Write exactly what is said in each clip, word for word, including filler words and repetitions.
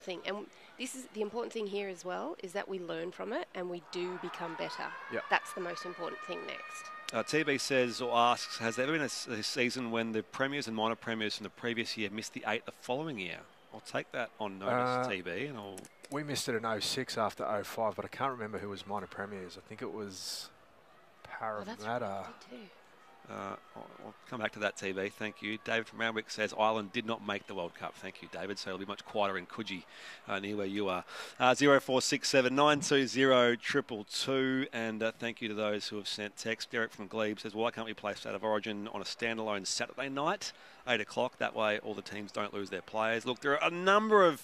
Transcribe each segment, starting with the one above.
thing. And this is the important thing here as well, is that we learn from it and we do become better. Yep. That's the most important thing next. Uh, T B says or asks, has there ever been a, a season when the premiers and minor premiers from the previous year missed the eight the following year? I'll take that on notice, Uh, T B, and I'll... We missed it in oh six after oh five, but I can't remember who was minor premiers. I think it was Oh, that's Parramatta. really good too. Uh, I'll, I'll come back to that, T V. Thank you. David from Randwick says Ireland did not make the World Cup. Thank you, David. So it'll be much quieter in Coogee, uh, near where you are. Uh, zero four six seven nine two zero triple two. And uh, thank you to those who have sent text. Derek from Glebe says, why can't we play State of Origin on a standalone Saturday night, eight o'clock? That way all the teams don't lose their players. Look, there are a number of,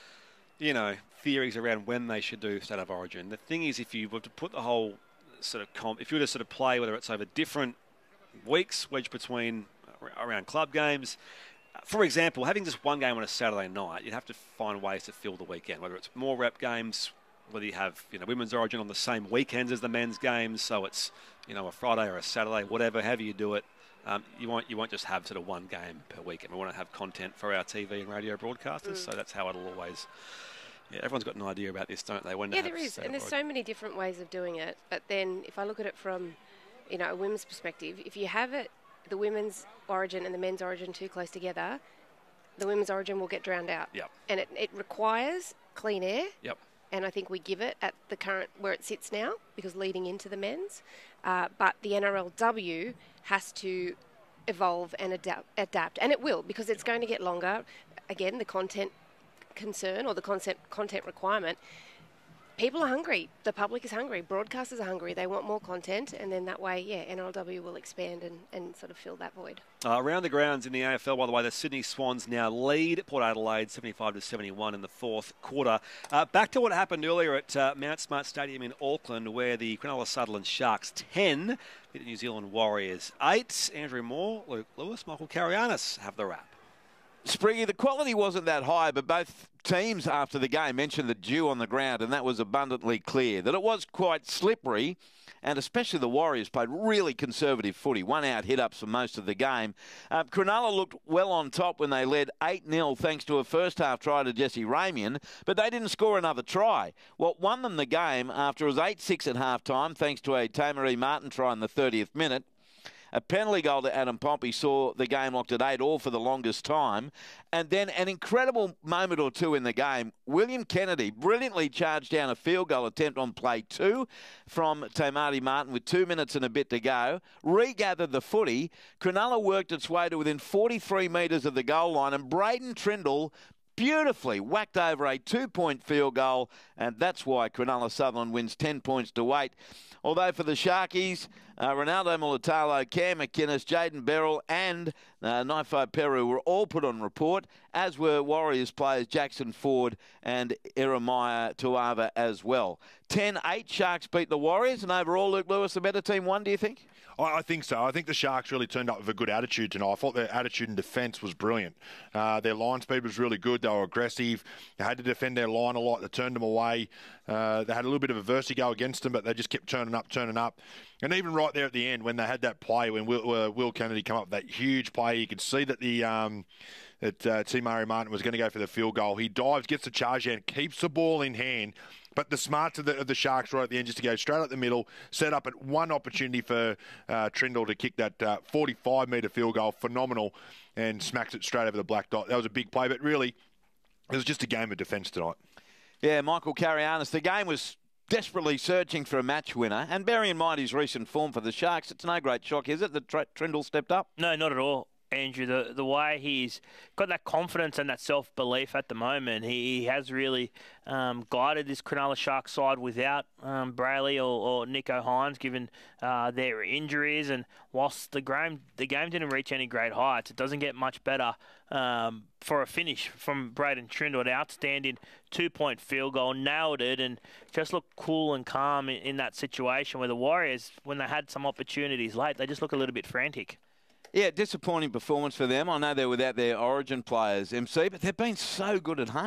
you know, theories around when they should do State of Origin. The thing is, if you were to put the whole sort of comp, if you were to sort of play, whether it's over different weeks, wedged between uh, around club games. Uh, for example, having just one game on a Saturday night, you'd have to find ways to fill the weekend, whether it's more rep games, whether you have, you know, Women's Origin on the same weekends as the men's games, so it's, you know, a Friday or a Saturday, whatever, however you do it. Um, you won't you won't just have sort of one game per weekend. We want to have content for our T V and radio broadcasters, mm. so that's how it'll always... Yeah, everyone's got an idea about this, don't they? When yeah, there is, and there's so many different ways of doing it. But then if I look at it from, you know, a women's perspective, if you have it, the women's origin and the men's origin too close together, the women's origin will get drowned out. Yep. And it, it requires clean air. Yep. And I think we give it at the current where it sits now, because leading into the men's. Uh, but the N R L W has to evolve and adapt, adapt, and it will, because it's going to get longer. Again, the content concern or the concept content requirement, people are hungry, the public is hungry, broadcasters are hungry, they want more content, and then that way, yeah, N R L W will expand and, and sort of fill that void. Uh, around the grounds in the A F L, by the way, the Sydney Swans now lead Port Adelaide seventy-five to seventy-one in the fourth quarter. Uh, back to what happened earlier at uh, Mount Smart Stadium in Auckland, where the Cronulla Sutherland Sharks ten beat the New Zealand Warriors eight. Andrew Moore, Luke Lewis, Michael Karianis have the wrap. Spriggy, the quality wasn't that high, but both teams after the game mentioned the dew on the ground, and that was abundantly clear. That it was quite slippery, and especially the Warriors played really conservative footy. One out hit-ups for most of the game. Uh, Cronulla looked well on top when they led eight nil thanks to a first-half try to Jesse Ramian, but they didn't score another try. What won them the game after it was eight six at half-time, thanks to a Tamaree Martin try in the thirtieth minute, a penalty goal to Adam Pompey saw the game locked at eight all for the longest time. And then an incredible moment or two in the game. William Kennedy brilliantly charged down a field goal attempt on play two from Tamaree Martin with two minutes and a bit to go. Regathered the footy. Cronulla worked its way to within forty-three metres of the goal line, and Braden Trindle beautifully whacked over a two-point field goal, and that's why Cronulla Sutherland wins ten points to eight. Although for the Sharkies, uh, Ronaldo Mulatalo, Cam McInnes, Jaden Beryl and uh, Naifo Peru were all put on report, as were Warriors players Jackson Ford and Eremiah Tuava as well. ten eight Sharks beat the Warriors, and overall, Luke Lewis, the better team won, do you think? I think so. I think the Sharks really turned up with a good attitude tonight. I thought their attitude in defence was brilliant. Uh, their line speed was really good. They were aggressive. They had to defend their line a lot. They turned them away. Uh, they had a little bit of adversity go against them, but they just kept turning up, turning up. And even right there at the end, when they had that play, when Will, uh, Will Kennedy came up with that huge play, you could see that the um, that uh, Tamaree Martin was going to go for the field goal. He dives, gets the charge and keeps the ball in hand. But the smarts of the, of the Sharks right at the end just to go straight up the middle, set up at one opportunity for uh, Trindle to kick that uh, forty-five metre field goal, phenomenal, and smacks it straight over the black dot. That was a big play, but really, it was just a game of defence tonight. Yeah, Michael Karianis, the game was desperately searching for a match winner, and bearing in mind his recent form for the Sharks, it's no great shock, is it, that Tr- Trindle stepped up? No, not at all. Andrew, the the way he's got that confidence and that self-belief at the moment, he, he has really um, guided this Cronulla Sharks side without um, Brayley or, or Nico Hines, given uh, their injuries. And whilst the game, the game didn't reach any great heights, it doesn't get much better um, for a finish from Braden Trindle. An outstanding two-point field goal, nailed it, and just looked cool and calm in, in that situation where the Warriors, when they had some opportunities late, they just look a little bit frantic. Yeah, disappointing performance for them. I know they're without their origin players, M C, but they've been so good at home.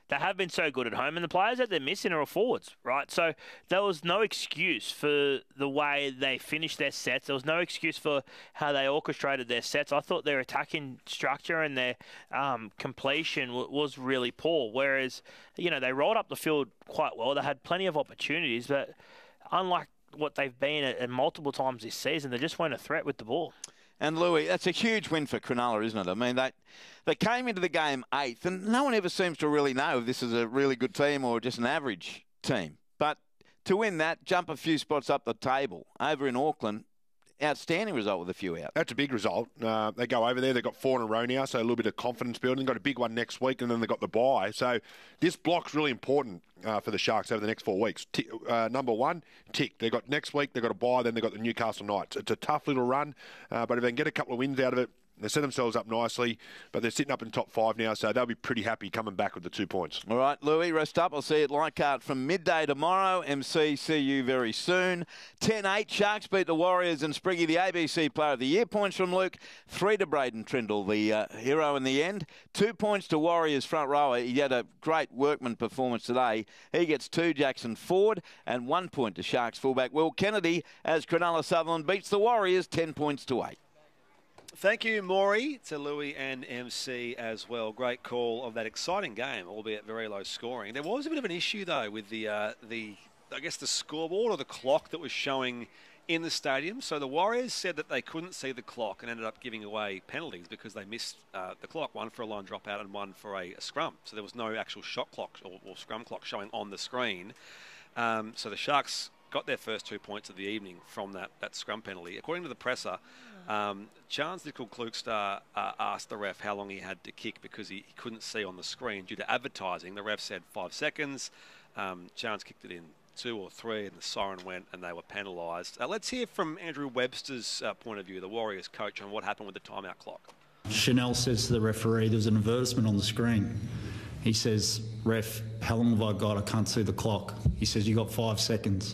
they have been so good at home, and the players that they're missing are forwards, right? So there was no excuse for the way they finished their sets. There was no excuse for how they orchestrated their sets. I thought their attacking structure and their um, completion w- was really poor, whereas, you know, they rolled up the field quite well. They had plenty of opportunities, but unlike what they've been at, at multiple times this season, they just weren't a threat with the ball. And Louis, that's a huge win for Cronulla, isn't it? I mean, they they came into the game eighth, and no one ever seems to really know if this is a really good team or just an average team. But to win that, jump a few spots up the table over in Auckland, outstanding result with a few out. That's a big result. Uh, they go over there. They've got four in a row now, so a little bit of confidence building. Got a big one next week, and then they've got the bye. So this block's really important uh, for the Sharks over the next four weeks. T- uh, number one, tick. They've got next week, they've got a bye, then they've got the Newcastle Knights. It's a tough little run, uh, but if they can get a couple of wins out of it, they set themselves up nicely, but they're sitting up in top five now, so they'll be pretty happy coming back with the two points. All right, Louis, rest up. I'll see you at Leichhardt from midday tomorrow. M C, see you very soon. ten eight, Sharks beat the Warriors and Spriggy, the A B C Player of the Year. Points from Luke. Three to Braden Trindle, the uh, hero in the end. Two points to Warriors front rower. He had a great workman performance today. He gets two, Jackson Ford, and one point to Sharks fullback Will Kennedy as Cronulla Sutherland beats the Warriors ten points to eight. Thank you, Maury, to Louis and M C as well. Great call of that exciting game, albeit very low scoring. There was a bit of an issue, though, with the, uh, the I guess, the scoreboard or the clock that was showing in the stadium. So the Warriors said that they couldn't see the clock and ended up giving away penalties because they missed uh, the clock, one for a line dropout and one for a, a scrum. So there was no actual shot clock or, or scrum clock showing on the screen. Um, so the Sharks got their first two points of the evening from that, that scrum penalty. According to the presser, um, Charles Nickel-Klugstar uh, asked the ref how long he had to kick because he, he couldn't see on the screen due to advertising. The ref said five seconds. Um, Charles kicked it in two or three, and the siren went, and they were penalised. Uh, let's hear from Andrew Webster's uh, point of view, the Warriors coach, on what happened with the timeout clock. Chanel says to the referee, there's an advertisement on the screen. He says, ref, how long have I got? I can't see the clock. He says, you got five seconds.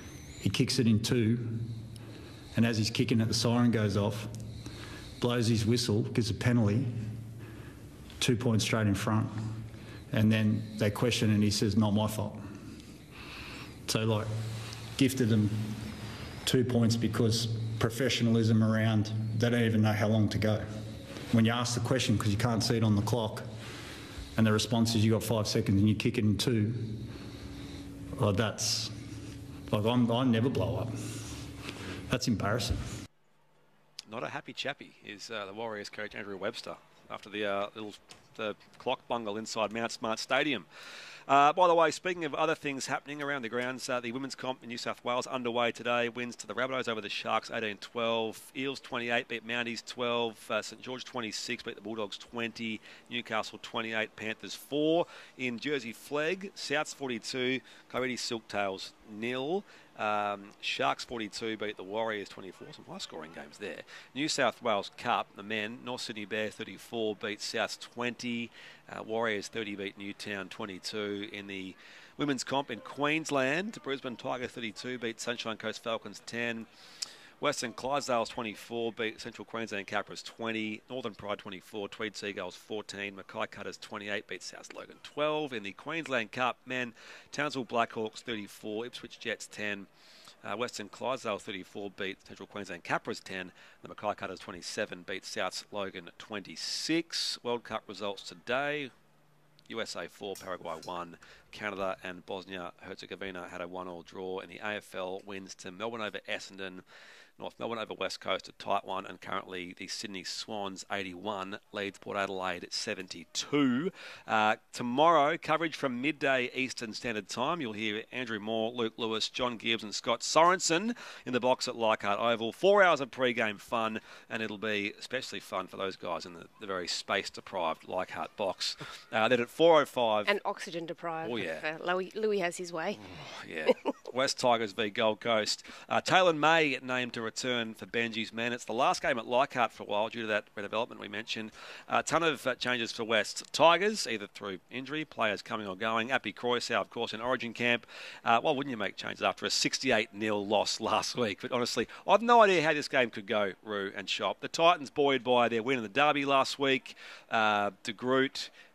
He kicks it in two, and as he's kicking it, the siren goes off, blows his whistle, gives a penalty, two points straight in front, and then they question and he says, not my fault. So, like, gifted them two points because professionalism around, they don't even know how long to go. When you ask the question, because you can't see it on the clock, and the response is you got five seconds and you kick it in two, well, that's... Like, I'm, I never blow up. That's embarrassing. Not a happy chappy is uh, the Warriors coach Andrew Webster after the uh, little the clock bungle inside Mount Smart Stadium. Uh, by the way, speaking of other things happening around the grounds, uh, the women's comp in New South Wales underway today. Wins to the Rabbitohs over the Sharks eighteen twelve. Eels twenty-eight beat Mounties twelve. Uh, St George twenty-six beat the Bulldogs twenty. Newcastle twenty-eight, Panthers four. In Jersey Flegg, Souths forty-two, Coyote Silktails nil. Um, Sharks forty-two beat the Warriors twenty-four. Some high-scoring games there. New South Wales Cup, the men, North Sydney Bear thirty-four beat Souths twenty. Uh, Warriors thirty beat Newtown twenty-two. In the women's comp in Queensland, Brisbane Tiger thirty-two beat Sunshine Coast Falcons ten. Western Clydesdales twenty-four beat Central Queensland Capras twenty. Northern Pride twenty-four, Tweed Seagulls fourteen. Mackay Cutters twenty-eight beat South Logan twelve. In the Queensland Cup, men, Townsville Blackhawks thirty-four, Ipswich Jets ten. Uh, Western Clydesdale thirty-four beat Central Queensland Capras ten. The Mackay Cutters twenty-seven beat South Logan twenty-six. World Cup results today. U S A four, Paraguay one. Canada and Bosnia-Herzegovina had a one-all draw. In the A F L, wins to Melbourne over Essendon. North Melbourne over West Coast, a tight one, and currently the Sydney Swans eighty-one, leads Port Adelaide seventy-two. Uh, tomorrow, coverage from midday Eastern Standard Time. You'll hear Andrew Moore, Luke Lewis, John Gibbs and Scott Sorensen in the box at Leichhardt Oval. Four hours of pre-game fun, and it'll be especially fun for those guys in the, the very space-deprived Leichhardt box. Uh, then at four oh five... And oxygen-deprived. Oh, yeah. Uh, Louis, Louis has his way. Oh, yeah. West Tigers v Gold Coast. Uh, Taylor May named to return for Benji's men. It's the last game at Leichhardt for a while due to that redevelopment we mentioned. A ton of uh, changes for West Tigers, either through injury, players coming or going. Appy Croysow, of course, in Origin camp. Uh, why wouldn't you make changes after a sixty-eight nil loss last week? But honestly, I've no idea how this game could go, Roo and Shop. The Titans buoyed by their win in the derby last week. Uh, De Groot,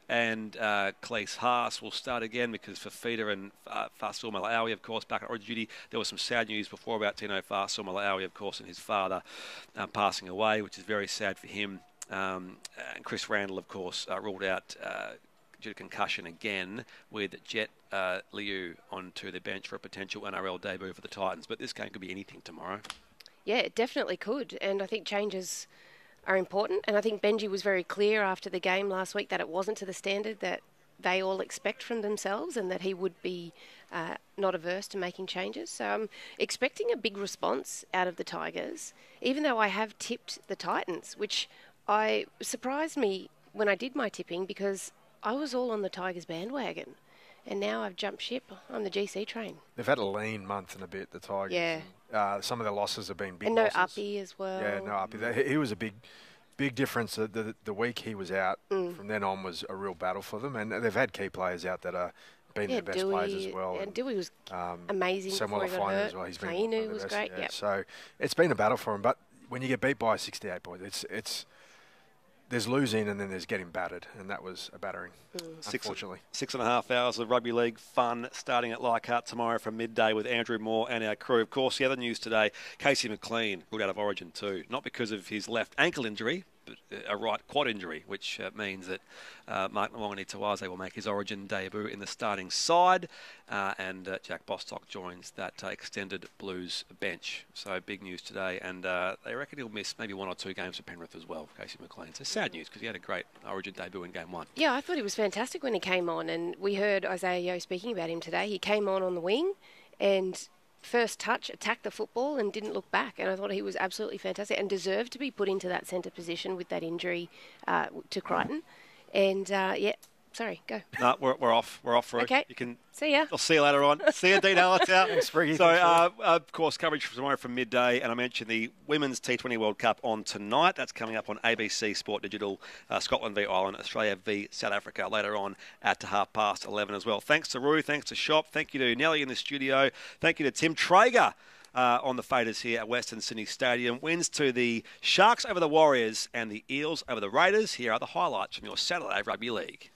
and uh, Cleese Haas will start again because Fafita and uh, Fasil Malawi, of course, back at origin duty. There was some sad news before about Tino Fasil Malawi, of course, and his father uh, passing away, which is very sad for him. Um, and Chris Randall, of course, uh, ruled out uh, due to concussion again, with Jet uh, Liu onto the bench for a potential N R L debut for the Titans. But this game could be anything tomorrow. Yeah, it definitely could. And I think changes are important. And I think Benji was very clear after the game last week that it wasn't to the standard that they all expect from themselves, and that he would be uh, not averse to making changes. So I'm expecting a big response out of the Tigers, even though I have tipped the Titans, which I surprised me when I did my tipping because I was all on the Tigers bandwagon. And now I've jumped ship on the G C train. They've had a lean month and a bit, the Tigers. Yeah. Uh, some of their losses have been big and no losses. Uppy as well. Yeah, no Uppy. He, he was a big, big difference. The, the, the week he was out, Mm. from then on was a real battle for them. And they've had key players out that are been Yeah, their best Dewey, players as well. and Dewey was um, amazing Samuel before he got Afine hurt. as well. He's been Fainu one of the was best, great, yeah. yep. So it's been a battle for him. But when you get beat by sixty-eight points, it's it's there's losing and then there's getting battered, and that was a battering, Six, unfortunately. six and a half hours of rugby league fun starting at Leichhardt tomorrow from midday with Andrew Moore and our crew. Of course, the other news today, Casey McLean ruled out of Origin too, not because of his left ankle injury, but a right quad injury, which uh, means that uh, Mark Nwangani-Tawaze will make his Origin debut in the starting side, uh, and uh, Jack Bostock joins that uh, extended Blues bench. So big news today, and uh, they reckon he'll miss maybe one or two games for Penrith as well, Casey McLean. So sad news because he had a great Origin debut in game one. Yeah, I thought he was fantastic when he came on, and we heard Isaiah Yeo speaking about him today. He came on on the wing and first touch, attacked the football and didn't look back. And I thought he was absolutely fantastic and deserved to be put into that centre position with that injury uh, to Crichton. And, uh, yeah, sorry, go. No, we're, we're off. We're off, Ru. Okay. You can. See ya. I'll see you later on. See you, Dean Hallertau. Thanks, Briggy. So, Thanks, uh, of course, coverage for tomorrow from midday, and I mentioned the Women's T twenty World Cup on tonight. That's coming up on A B C Sport Digital, uh, Scotland v Ireland, Australia v South Africa later on at half past eleven as well. Thanks to Roo, thanks to Shop, thank you to Nelly in the studio, thank you to Tim Traeger uh, on the faders here at Western Sydney Stadium. Wins to the Sharks over the Warriors and the Eels over the Raiders. Here are the highlights from your Saturday Rugby League.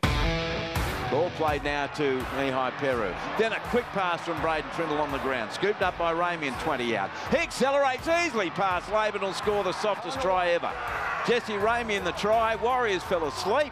Ball played now to Mihai Peru. Then a quick pass from Braden Trindle on the ground. Scooped up by Ramian, twenty out. He accelerates easily past Laban, will score the softest try ever. Jesse Ramian the try. Warriors fell asleep.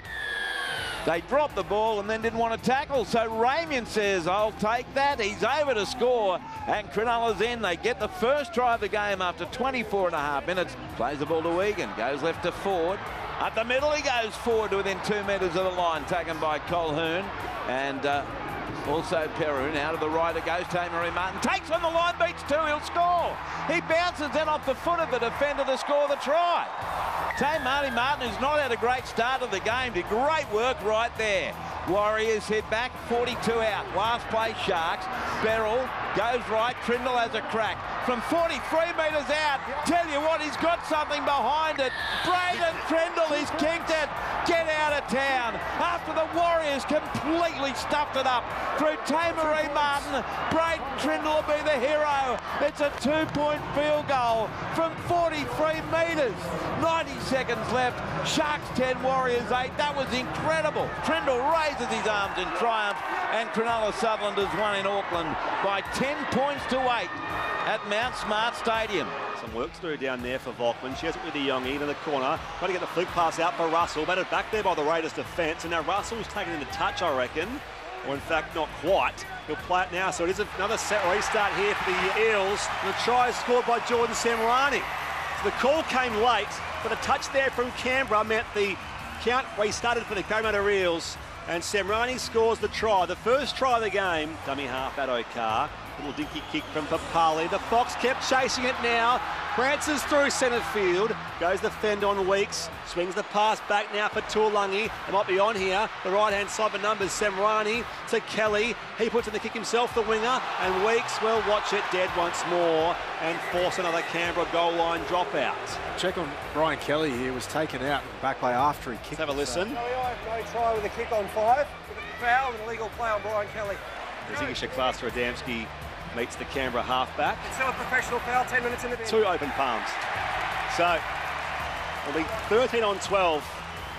They dropped the ball and then didn't want to tackle. So Ramian says, I'll take that. He's over to score. And Cronulla's in. They get the first try of the game after twenty-four and a half minutes. Plays the ball to Egan. Goes left to Ford. Up the middle he goes forward to within two metres of the line. Taken by Colquhoun. And uh, also Peru. Now to the right it goes. Tamaree Martin takes on the line. Beats two. He'll score. He bounces then off the foot of the defender to score the try. Tamaree Martin, who's not had a great start of the game, did great work right there. Warriors hit back, forty-two out. Last play, Sharks. Beryl goes right. Trindle has a crack. From forty-three metres out, tell you what, he's got something behind it. Braden Trindle, he's kicked it. Get out of town. After the Warriors completely stuffed it up through Tamaree Martin, Braden Trindle will be the hero. It's a two-point field goal from forty-three metres. ninety seconds left. Sharks ten, Warriors eight. That was incredible. Trindle raises his arms in triumph, and Cronulla Sutherland has won in Auckland by ten points to eight at Mount Smart Stadium. Some work to do down there for Volkman. She has it with the Youngie in the corner. Trying to get the flick pass out for Russell. Batted back there by the Raiders defence. And now Russell's taken into touch, I reckon. Or in fact, not quite. He'll play it now. So it is another set restart here for the Eels. The try is scored by Jordan Samrani. So the call came late, but a touch there from Canberra meant the count restarted for the Parramatta Eels. And Samrani scores the try. The first try of the game. Dummy half at Okar. Little dinky kick from Papali. The Fox kept chasing it now. Prances through centre field. Goes the fend on Weeks. Swings the pass back now for Tuolangi. It might be on here. The right-hand side for numbers. Semrani to Kelly. He puts in the kick himself, the winger. And Weeks will watch it dead once more and force another Canberra goal line dropout. Check on Brian Kelly here. Was taken out in the back play after he kicked. Let's have a listen. No, no try with a kick on five. With a foul and illegal play on Brian Kelly. Ziggy Shaklastra Adamski meets the Canberra halfback. It's still a professional foul, ten minutes in the bin. Two open palms. So it'll be thirteen on twelve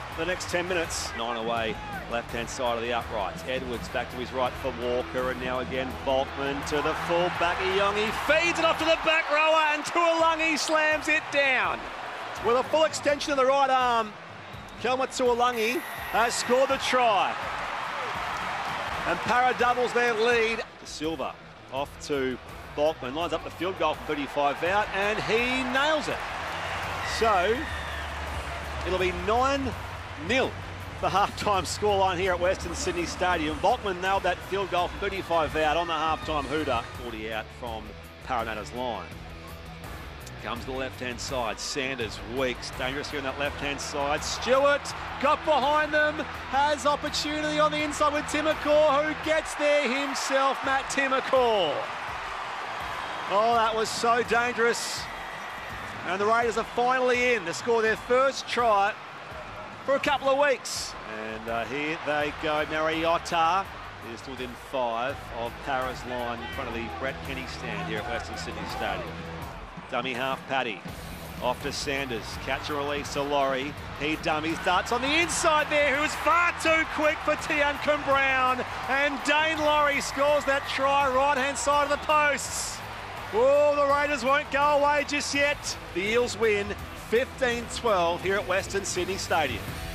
for the next ten minutes. Nine away, left-hand side of the uprights. Edwards back to his right for Walker, and now again Volkman to the full back. Iongi feeds it off to the back rower, and Tuolungi slams it down. With a full extension of the right arm, Kelma Tuolungi has scored the try. And Para doubles their lead. Silva off to Volkman, lines up the field goal from thirty-five out, and he nails it. So it'll be nine nil, the halftime scoreline here at Western Sydney Stadium. Volkman nailed that field goal from thirty-five out on the halftime hooter. forty out from Parramatta's line. Comes to the left-hand side. Sanders, Weeks, dangerous here on that left-hand side. Stewart got behind them, has opportunity on the inside with Timokor, who gets there himself, Matt Timokor. Oh, that was so dangerous. And the Raiders are finally in to score their first try for a couple of weeks. And uh, here they go. Mariota is to within five of Para's line in front of the Brett Kenny stand here at Western Sydney Stadium. Dummy half Paddy. Off to Sanders. Catch and release to Laurie. He dummies. Darts on the inside there, who is far too quick for Tiankum Brown. And Dane Laurie scores that try right-hand side of the posts. Oh, the Raiders won't go away just yet. The Eels win fifteen twelve here at Western Sydney Stadium.